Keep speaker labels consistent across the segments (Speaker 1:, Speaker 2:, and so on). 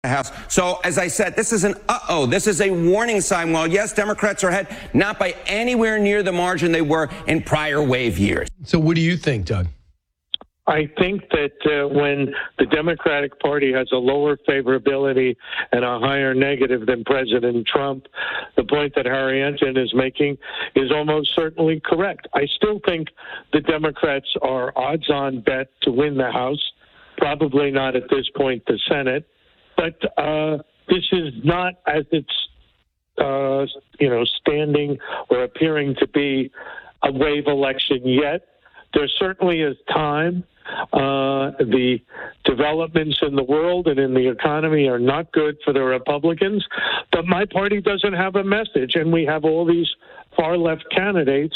Speaker 1: House. So, as I said, this is this is a warning sign. While, yes, Democrats are ahead, not by anywhere near the margin they were in prior wave years.
Speaker 2: So what do you think, Doug?
Speaker 3: I think that when the Democratic Party has a lower favorability and a higher negative than President Trump, the point that Harry Enten is making is almost certainly correct. I still think the Democrats are odds-on bet to win the House, probably not at this point the Senate. But this is not, as it's, standing or appearing to be a wave election yet. There certainly is time. The developments in the world and in the economy are not good for the Republicans, but my party doesn't have a message, and we have all these far-left candidates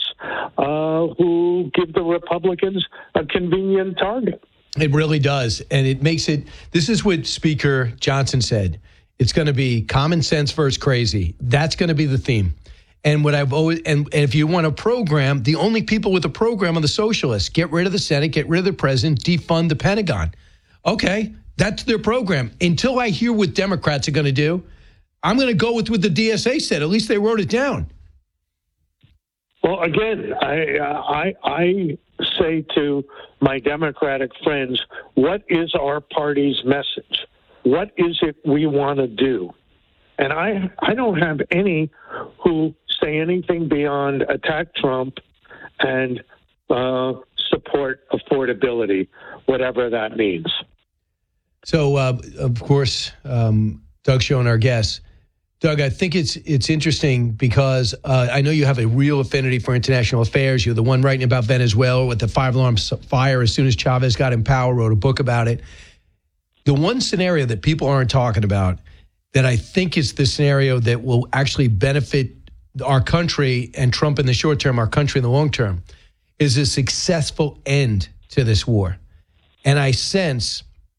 Speaker 3: who give the Republicans a convenient target.
Speaker 2: It really does. And it makes it, this is what Speaker Johnson said. It's going to be common sense versus crazy. That's going to be the theme. And what I've always, and if you want a program, the only people with a program are the socialists. Get rid of the Senate, get rid of the president, defund the Pentagon. Okay, that's their program. Until I hear what Democrats are going to do, I'm going to go with what the DSA said. At least they wrote it down.
Speaker 3: Well, again, I say to my Democratic friends, what is our party's message? What is it we want to do? And I don't have any who say anything beyond attack Trump and support affordability, whatever that means.
Speaker 2: So, of course, Doug Schoen, our guest. Doug, I think it's interesting because I know you have a real affinity for international affairs. You're the one writing about Venezuela with the five-alarm fire as soon as Chavez got in power, wrote a book about it. The one scenario that people aren't talking about that I think is the scenario that will actually benefit our country and Trump in the short term, our country in the long term, is a successful end to this war. And I sense,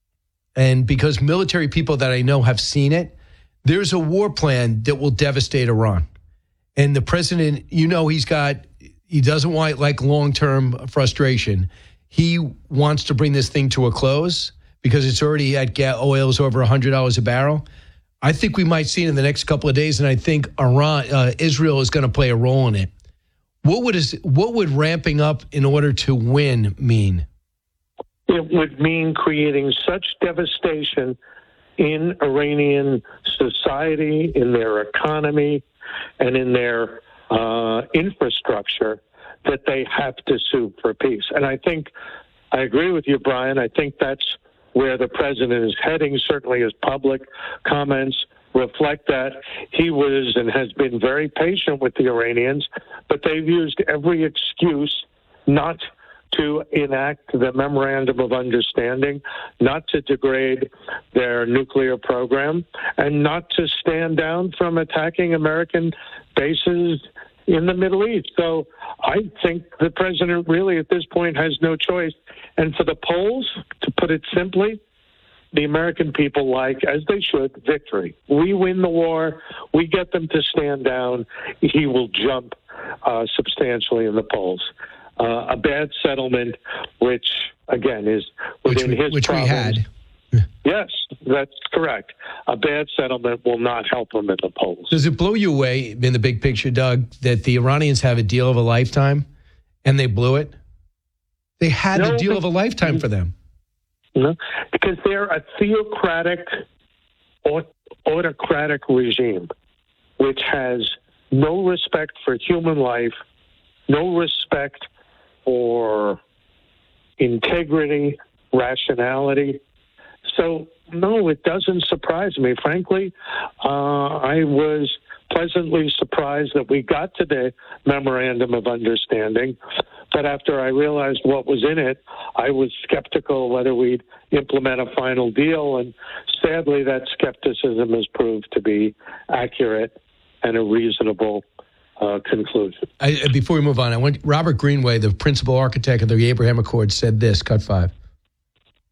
Speaker 2: and because military people that I know have seen it, there's a war plan that will devastate Iran. And the president, he doesn't want like long-term frustration. He wants to bring this thing to a close because it's already at oil is over $100 a barrel. I think we might see it in the next couple of days, and I think Israel is going to play a role in it. What would ramping up in order to win mean?
Speaker 3: It would mean creating such devastation in Iranian society, in their economy, and in their infrastructure that they have to sue for peace. And I agree with you, Brian. I think that's where the president is heading. Certainly his public comments reflect that. He was and has been very patient with the Iranians, but they've used every excuse not to enact the Memorandum of Understanding, not to degrade their nuclear program, and not to stand down from attacking American bases in the Middle East. So I think the president really at this point has no choice. And for the polls, to put it simply, the American people like, as they should, victory. We win the war. We get them to stand down. He will jump substantially in the polls. A bad settlement, which, again, is within his
Speaker 2: which
Speaker 3: problems.
Speaker 2: We had.
Speaker 3: Yes, that's correct. A bad settlement will not help him in the polls.
Speaker 2: Does it blow you away in the big picture, Doug, that the Iranians have a deal of a lifetime and they blew it? They had the deal of a lifetime for them.
Speaker 3: No, because they're a theocratic, autocratic regime which has no respect for human life, no respect for integrity, rationality. So, no, it doesn't surprise me. Frankly, I was pleasantly surprised that we got to the Memorandum of Understanding. But after I realized what was in it, I was skeptical whether we'd implement a final deal. And sadly, that skepticism has proved to be accurate and a reasonable conclusion.
Speaker 2: Before we move on, I want Robert Greenway, the principal architect of the Abraham Accords, said this, cut 5.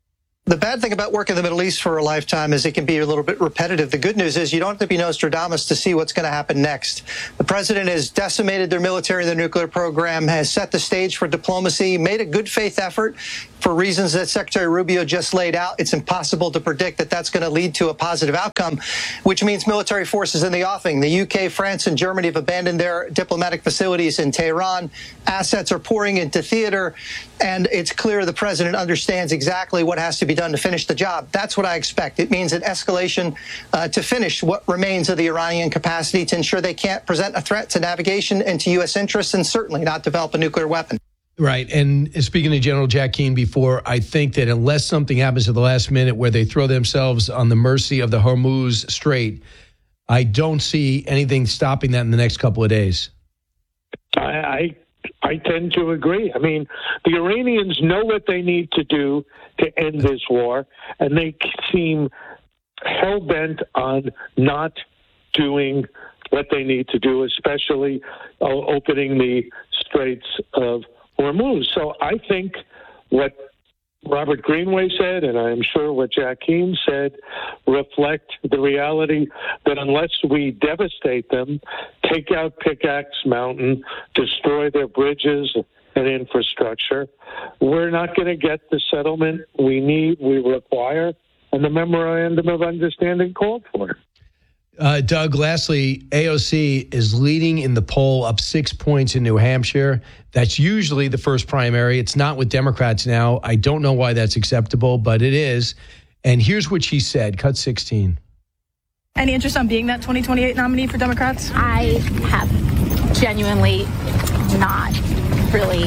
Speaker 4: The bad thing about working in the Middle East for a lifetime is it can be a little bit repetitive. The good news is you don't have to be Nostradamus to see what's going to happen next. The president has decimated their military, their nuclear program, has set the stage for diplomacy, made a good faith effort for reasons that Secretary Rubio just laid out. It's impossible to predict that that's going to lead to a positive outcome, which means military forces in the offing. The UK, France, and Germany have abandoned their diplomatic facilities in Tehran. Assets are pouring into theater, and it's clear the president understands exactly what has to be done to finish the job. That's what I expect. It means an escalation to finish what remains of the Iranian capacity to ensure they can't present a threat to navigation and to U.S. interests, and certainly not develop a nuclear weapon.
Speaker 2: Right. And speaking to General Jack Keane before, I think that unless something happens at the last minute where they throw themselves on the mercy of the Hormuz Strait, I don't see anything stopping that in the next couple of days.
Speaker 3: I tend to agree. I mean, the Iranians know what they need to do to end this war, and they seem hell-bent on not doing what they need to do, especially opening the Straits of Hormuz. So I think what Robert Greenway said, and I'm sure what Jack Keane said, reflect the reality that unless we devastate them, take out Pickaxe Mountain, destroy their bridges and infrastructure, we're not going to get the settlement we need, we require, and the Memorandum of Understanding called for.
Speaker 2: Doug, lastly, AOC is leading in the poll, up 6 points in New Hampshire. That's usually the first primary. It's not with Democrats now. I don't know why that's acceptable, but it is. And here's what she said, cut 16.
Speaker 5: Any interest on being that 2028 nominee for Democrats?
Speaker 6: I have genuinely not really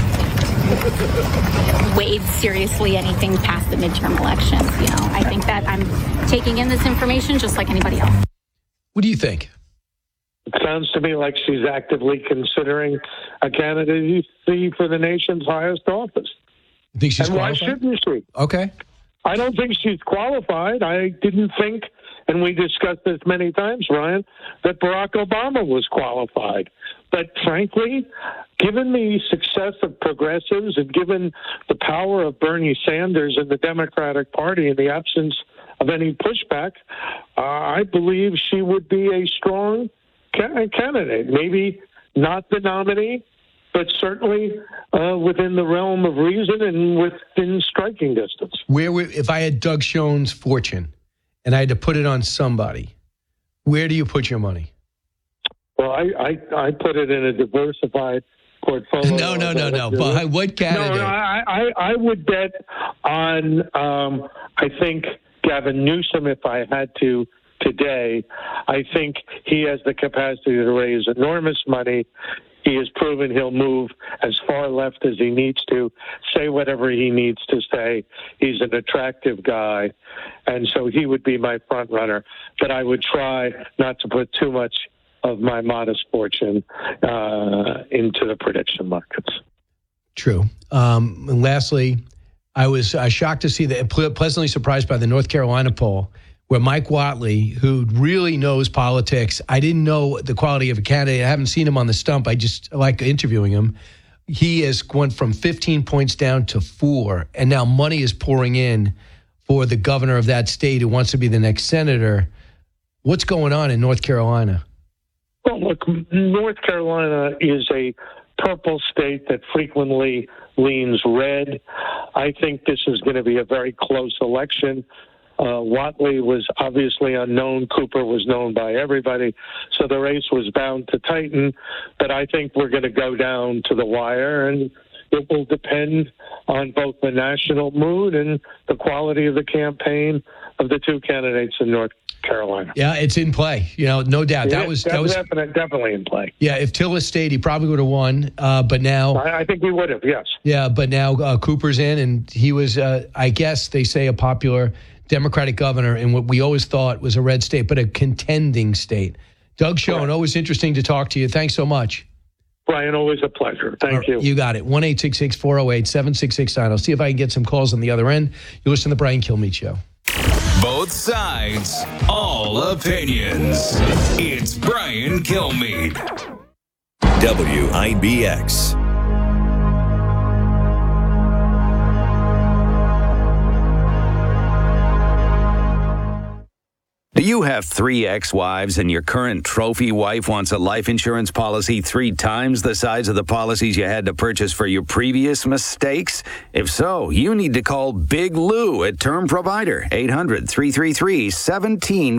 Speaker 6: weighed seriously anything past the midterm elections. You know, I think that I'm taking in this information just like anybody else.
Speaker 2: What do you think?
Speaker 3: It sounds to me like she's actively considering a candidacy for the nation's highest office.
Speaker 2: You think she's
Speaker 3: and
Speaker 2: qualified?
Speaker 3: Why shouldn't she?
Speaker 2: Okay.
Speaker 3: I don't think she's qualified. I didn't think, and we discussed this many times, Ryan, that Barack Obama was qualified. But frankly, given the success of progressives and given the power of Bernie Sanders and the Democratic Party in the absence of any pushback, I believe she would be a strong candidate. Maybe not the nominee, but certainly within the realm of reason and within striking distance.
Speaker 2: If I had Doug Schoen's fortune and I had to put it on somebody, where do you put your money?
Speaker 3: Well, I put it in a diversified portfolio.
Speaker 2: No. But what candidate?
Speaker 3: No, I would bet on, I think, Gavin Newsom if I had to today. I think he has the capacity to raise enormous money. He has proven he'll move as far left as he needs to, say whatever he needs to say. He's an attractive guy, and so he would be my front runner. But I would try not to put too much of my modest fortune into the prediction markets.
Speaker 2: True. And lastly, I was shocked to see pleasantly surprised by the North Carolina poll, where Mike Whatley, who really knows politics, I didn't know the quality of a candidate. I haven't seen him on the stump. I just like interviewing him. He has gone from 15 points down to 4, and now money is pouring in for the governor of that state who wants to be the next senator. What's going on in North Carolina?
Speaker 3: Well, look, North Carolina is a purple state that frequently leans red. I think this is going to be a very close election. Whatley was obviously unknown. Cooper was known by everybody. So the race was bound to tighten. But I think we're going to go down to the wire, and it will depend on both the national mood and the quality of the campaign of the two candidates in North Carolina.
Speaker 2: Yeah, it's in play. No doubt. That was
Speaker 3: definitely in play.
Speaker 2: Yeah, if Tillis stayed, he probably would have won. But now,
Speaker 3: I think he would have. Yes.
Speaker 2: Yeah, but now Cooper's in, and he was, I guess they say, a popular Democratic governor in what we always thought was a red state, but a contending state. Doug Schoen, always interesting to talk to you. Thanks so much.
Speaker 3: Brian, always a pleasure. Thank you.
Speaker 2: You got it. 1-866-408-7669. I'll see if I can get some calls on the other end. You listen to the Brian Kilmeade Show.
Speaker 7: Both sides, all opinions. It's Brian Kilmeade.
Speaker 8: WIBX.
Speaker 7: Do you have 3 ex-wives and your current trophy wife wants a life insurance policy 3 times the size of the policies you had to purchase for your previous mistakes? If so, you need to call Big Lou at Term Provider, 800-333-17